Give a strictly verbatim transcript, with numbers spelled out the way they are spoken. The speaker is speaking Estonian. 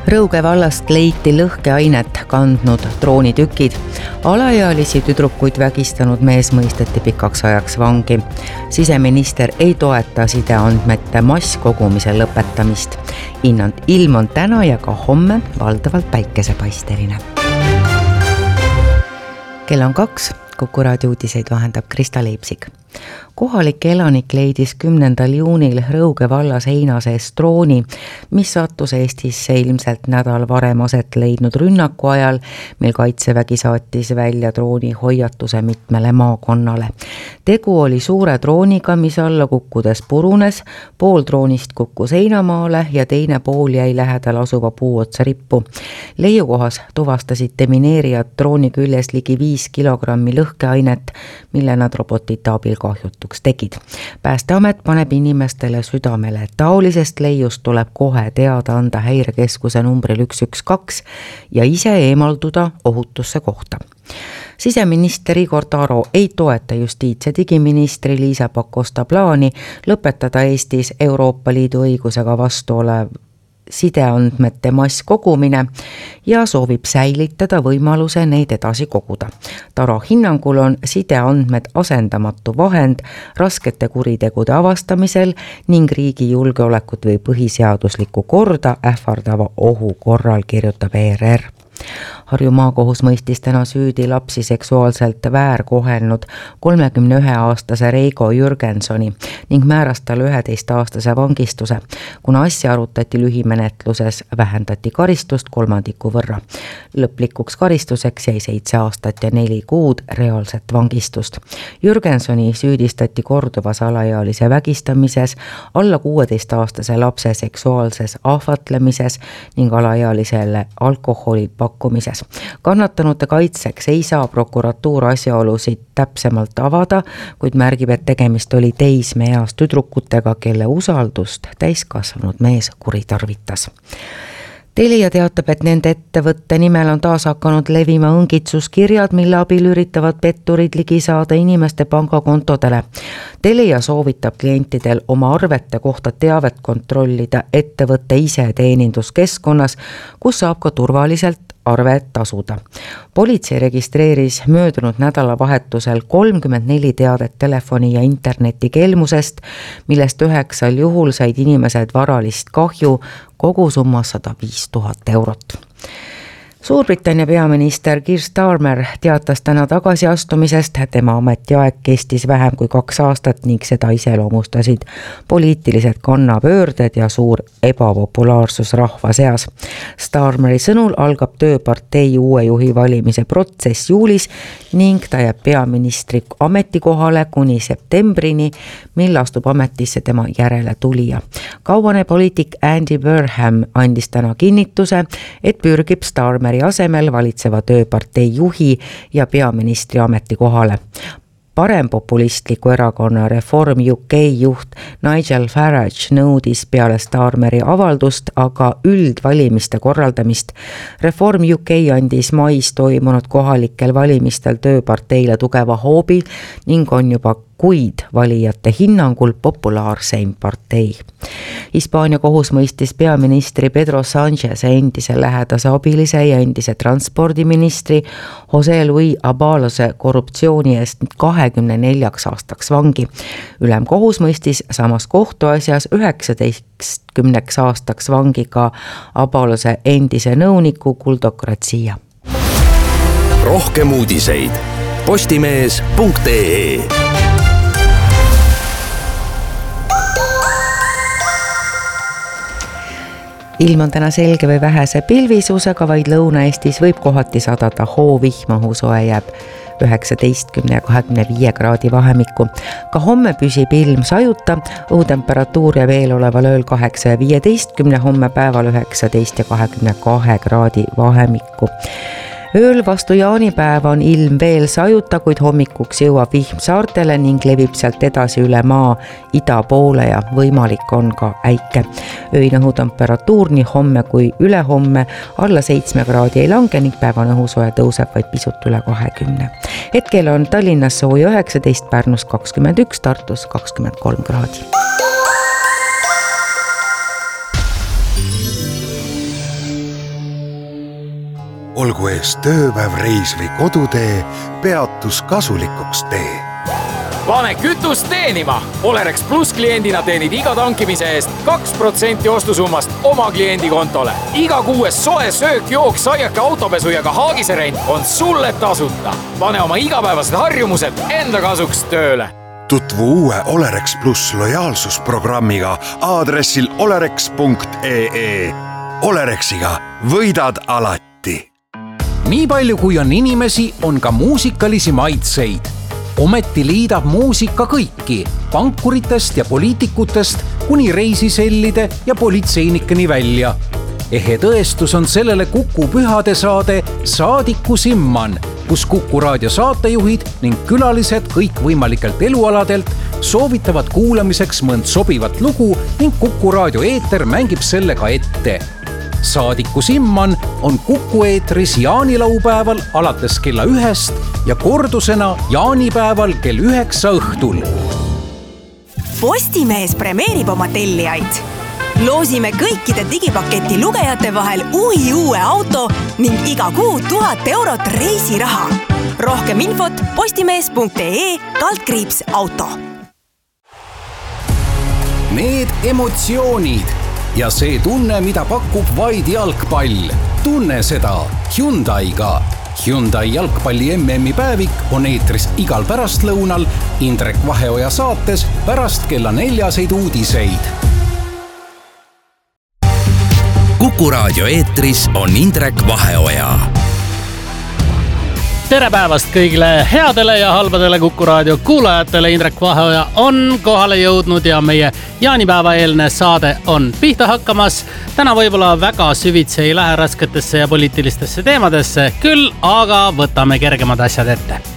Rõuge vallast leiti lõhkeainet kandnud droonitükid. Alaealisi tüdrukuid vägistanud mees mõisteti pikaks ajaks vangi. Siseminister ei toeta sideandmete masskogumise lõpetamist. Ilm on täna ja ka homme valdavalt päikesepaisteline. Kell on kaks, Kuku raadio uudiseid vahendab Krista Leipsik. Kohalik elanik leidis kümnendal juunil Rõuge vallas heina sees drooni, mis sattus Eestisse ilmselt nädal varem aset leidnud rünnaku ajal, mil Kaitsevägi saatis välja drooni hoiatuse mitmele maakonnale. Tegu oli suure drooniga, mis alla kukkudes purunes, pool droonist kukkus heinamaale ja teine pool jäi lähedal asuva puu otsa rippu. Leiukohas tuvastasid demineerijad drooni küljes ligi viis kilogrammi lõhkeainet, mille nad robotite abil kahjutuks tegid. Päästeamet paneb inimestele südamele, et taolisest leiust tuleb kohe teada anda häirekeskuse numbril üks üks kaks ja ise eemalduda ohutusse kohta. Siseminister Igor Taro ei toeta justiits- ja digiministri Liisa Pakosta plaani lõpetada Eestis Euroopa Liidu õigusega vastu olev sideandmete masskogumine ja soovib säilitada võimaluse neid edasi koguda. Taro hinnangul on sideandmed asendamatu vahend raskete kuritegude avastamisel ning riigi julgeolekut või põhiseaduslikku korda ähvardava ohu korral, kirjutab E R R. Harju maakohus mõistis täna süüdi lapsi seksuaalselt väärkohelnud kolmekümne ühe aastase Reigo Jürgensoni ning määras talle üheteistaastase vangistuse. Kuna asja arutati lühimenetluses, vähendati karistust kolmandiku võrra. Lõplikuks karistuseks jäi seitse aastat ja neli kuud reaalset vangistust. Jürgensoni süüdistati korduvas alaealise vägistamises, alla kuueteistaastase lapse seksuaalses ahvatlemises ning alaealisele alkoholi pakkumises. Kannatanute kaitseks ei saa prokuratuur asjaolusid täpsemalt avada, kuid märgib, et tegemist oli teismeeas tüdrukutega, kelle usaldust täiskasvanud mees kuritarvitas. Telia teatab, et nende ettevõtte nimel on taas hakanud levima õngitsuskirjad, mille abil üritavad petturid ligi saada inimeste pangakontodele. Telia soovitab klientidel oma arvete kohta teavet kontrollida ettevõtte ise teeninduskeskkonnas, kus saab ka turvaliselt arve tasuda. Politsei registreeris möödunud nädalavahetusel kolmkümmend neli teadet telefoni ja interneti kelmusest, millest üheksal juhul said inimesed varalist kahju kogusummas sada viis tuhat eurot. Suurbritannia peaminister Keir Starmer teatas täna tagasiastumisest, tema ametiaeg kestis vähem kui kaks aastat ning seda iseloomustasid poliitilised kannapöörded ja suur ebapopulaarsus rahva seas. Starmeri sõnul algab tööpartei uue juhi valimise protsess juulis ning ta jääb peaministri ametikohale kuni septembrini, mil astub ametisse tema järele tulija. Kauane poliitik Andy Burnham andis täna kinnituse, et pürgib Starmeri asemel valitseva tööpartei juhi ja peaministri ametikohale. Parempopulistliku erakonna Reform U K juht Nigel Farage nõudis peale Starmeri avaldust aga üldvalimiste korraldamist. Reform U K andis mais toimunud kohalikel valimistel tööparteile tugeva hoobi ning on juba kuid valijate hinnangul populaarseim partei. Hispaania kohus mõistis peaministri Pedro Sáncheze endise lähedase abilise ja endise transpordiministri José Luis Abalose korruptsiooni eest kahekümne neljaks aastaks vangi. Ülemkohus mõistis samas kohtuasjas üheksateistkümneks aastaks vangi ka Abalose endise nõuniku Kuldo Gracia. Rohkem uudiseid postimees punkt ee. Ilm on täna selge või vähese pilvisusega, vaid Lõuna-Eestis võib kohati sadada hoovihma, õhusoe jääb üheksateistkümne ja kahekümne viie kraadi vahemikku. Ka homme püsib ilm sajuta, õhutemperatuur jääb eeloleval ööl kaheksa ja viieteistkümne, homme päeval üheksateist ja kahekümne kahe kraadi vahemikku. Ööl vastu jaanipäeva on ilm veel sajuta, kuid hommikuks jõuab vihm saartele ning levib sealt edasi üle maa ida poole ja võimalik on ka äike. Öine õhutemperatuur nii homme kui ülehomme alla seitsme kraadi ei lange ning päevane õhusoe tõuseb vaid pisut üle kahekümne. Hetkel on Tallinnas sooja üheksateist, Pärnus kakskümmend üks, Tartus kakskümmend kolm kraadi. olgu ees tööpäev, reis või kodutee, peatus kasulikuks tee. Pane kütust teenima! Olerex Plus kliendina teenid iga tankimise eest kaks protsenti ostusummast oma kliendi kontole. Iga kuues soe söök, jook, saiake, autopesu ja ka haagiserent on sulle tasuta. Pane oma igapäevased harjumused enda kasuks tööle. Tutvu uue Olerex Plus lojaalsusprogrammiga aadressil olerex punkt ee. Olerexiga võidad alati. Nii palju kui on inimesi, on ka muusikalisi maitseid. Ometi liidab muusika kõiki, pankuritest ja poliitikutest kuni reisisellide ja politseinikeni välja. Ehe tõestus on sellele Kuku pühade saade Saadiku Simman, kus Kuku raadio saatejuhid ning külalised kõik võimalikelt elualadelt soovitavad kuulamiseks mõnd sobivat lugu ning Kuku raadio eeter mängib selle ka ette. Saadiku Simman on Kuku eetris jaanilaupäeval alates kella ühest ja kordusena jaanipäeval kell üheksa õhtul. Postimees premeerib oma tellijaid. Loosime kõikide digipaketi lugejate vahel uhi uue auto ning iga kuu tuhat eurot reisiraha. Rohkem infot postimees punkt ee kaldkriips auto. Need emotsioonid ja see tunne, mida pakub vaid jalgpall. Tunne seda Hyundaiga. Hyundai jalgpalli M M-i päevik on eetris igal pärastlõunal Indrek Vaheoja saates pärast kella neljaseid uudiseid. Kuku raadio eetris on Indrek Vaheoja. Tere päevast kõigile headele ja halbadele Kuku raadio kuulajatele. Indrek Vaheoja on kohale jõudnud ja meie jaanipäeva eelne saade on pihta hakkamas. Täna võib-olla väga süvitsi ei lähe rasketesse ja poliitilistesse teemadesse, küll aga võtame kergemad asjad ette.